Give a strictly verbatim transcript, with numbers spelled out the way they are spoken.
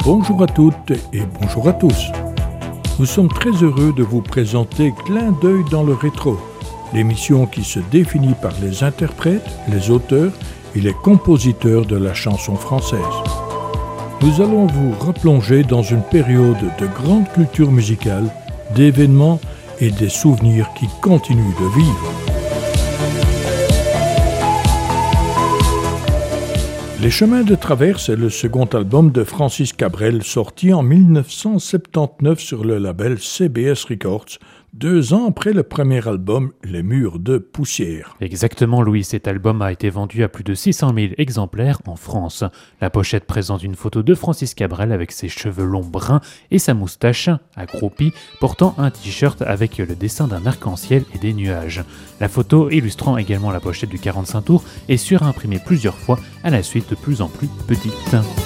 Bonjour à toutes et bonjour à tous. Nous sommes très heureux de vous présenter Clin d'œil dans le rétro, l'émission qui se définit par les interprètes, les auteurs et les compositeurs de la chanson française. Nous allons vous replonger dans une période de grande culture musicale, d'événements et des souvenirs qui continuent de vivre. Les Chemins de Traverse est le second album de Francis Cabrel sorti en dix-neuf cent soixante-dix-neuf sur le label C B S Records, deux ans après le premier album Les Murs de Poussière. Exactement Louis, cet album a été vendu à plus de six cent mille exemplaires en France. La pochette présente une photo de Francis Cabrel avec ses cheveux longs bruns et sa moustache accroupie, portant un t-shirt avec le dessin d'un arc-en-ciel et des nuages. La photo, illustrant également la pochette du quarante-cinq tours, est surimprimée plusieurs fois à la suite de plus en plus petite.